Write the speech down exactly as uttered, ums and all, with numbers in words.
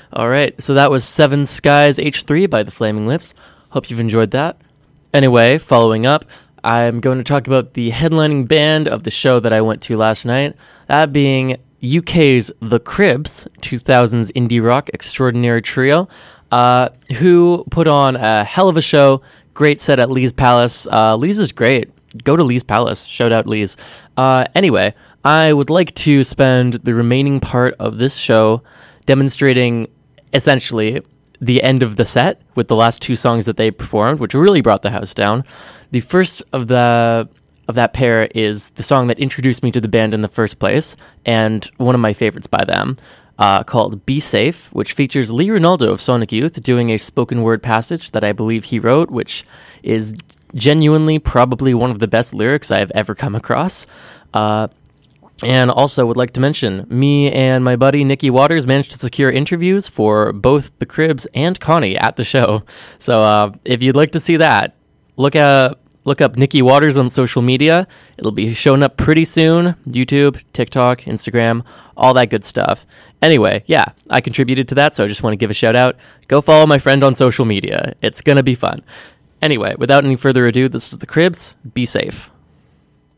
All right, so that was Seven Skies H three by The Flaming Lips. Hope you've enjoyed that. Anyway, following up, I'm going to talk about the headlining band of the show that I went to last night, that being U K's The Cribs, two thousands indie rock extraordinary trio, uh, who put on a hell of a show. Great set at Lee's Palace. Uh, Lee's is great. Go to Lee's Palace. Shout out Lee's. Uh, anyway, I would like to spend the remaining part of this show demonstrating essentially the end of the set with the last two songs that they performed, which really brought the house down. The first of the of that pair is the song that introduced me to the band in the first place, and one of my favorites by them, uh, called Be Safe, which features Lee Ronaldo of Sonic Youth doing a spoken word passage that I believe he wrote, which is genuinely probably one of the best lyrics I've ever come across. Uh, and also would like to mention, me and my buddy Nikki Waters managed to secure interviews for both the Cribs and Connie at the show. So uh, if you'd like to see that, look at look up Nikki Waters on social media. It'll be showing up pretty soon. YouTube, TikTok, Instagram, all that good stuff. Anyway, yeah, I contributed to that, so I just want to give a shout out. Go follow my friend on social media. It's going to be fun. Anyway, without any further ado, this is the Cribs. Be safe.